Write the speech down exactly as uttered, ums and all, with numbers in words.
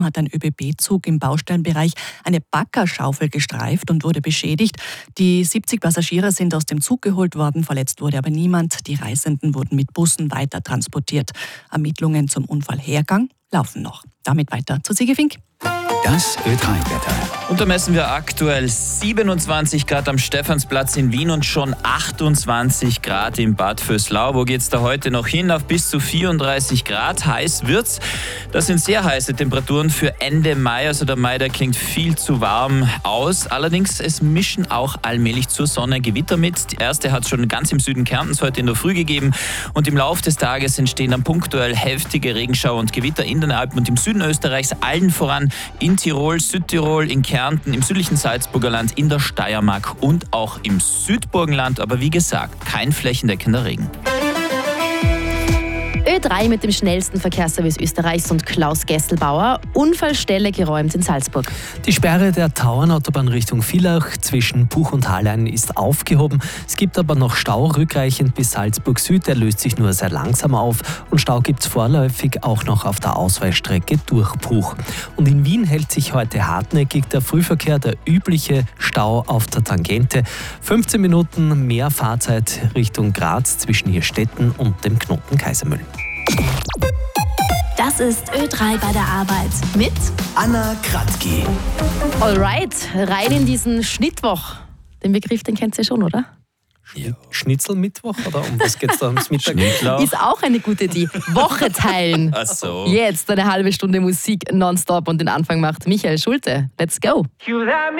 hat ein ÖBB-Zug im Baustellenbereich eine Baggerschaufel gestreift und wurde beschädigt. Die siebzig Passagiere sind aus dem Zug geholt worden, verletzt wurde aber niemand. Die Reisenden wurden mit Bussen weiter transportiert. Ermittlungen zum Unfallhergang laufen noch. Damit weiter zu Sigi Fink. Das Ö drei Wetter. Und da messen wir aktuell siebenundzwanzig Grad am Stephansplatz in Wien und schon achtundzwanzig Grad in Bad Vöslau. Wo geht's da heute noch hin? Auf bis zu vierunddreißig Grad. Heiß wird's. Das sind sehr heiße Temperaturen für Ende Mai. Also der Mai, der klingt viel zu warm aus. Allerdings, es mischen auch allmählich zur Sonne Gewitter mit. Die erste hat es schon ganz im Süden Kärntens heute in der Früh gegeben. Und im Laufe des Tages entstehen dann punktuell heftige Regenschauer und Gewitter in den Alpen und im Süden Österreichs, allen voran in Tirol, Südtirol, in Kärnten, im südlichen Salzburger Land, in der Steiermark und auch im Südburgenland. Aber wie gesagt, kein flächendeckender Regen. Ö drei mit dem schnellsten Verkehrsservice Österreichs und Klaus Gesselbauer. Unfallstelle geräumt in Salzburg. Die Sperre der Tauernautobahn Richtung Villach zwischen Puch und Hallein ist aufgehoben. Es gibt aber noch Stau rückreichend bis Salzburg Süd. Der löst sich nur sehr langsam auf. Und Stau gibt es vorläufig auch noch auf der Ausweichstrecke durch Puch. Und in Wien hält sich heute hartnäckig der Frühverkehr, der übliche Stau auf der Tangente. fünfzehn Minuten mehr Fahrzeit Richtung Graz zwischen Hirstetten und dem Knoten Kaisermühlen. Das ist Ö drei bei der Arbeit mit Anna Kratky. Alright, rein in diesen Schnittwoch. Den Begriff, den kennt ihr schon, oder? Ja. Schnitzelmittwoch oder um was geht's da ums Mittag? Ist auch eine gute Idee. Woche teilen. Ach so. Jetzt eine halbe Stunde Musik nonstop und den Anfang macht Michael Schulte. Let's go.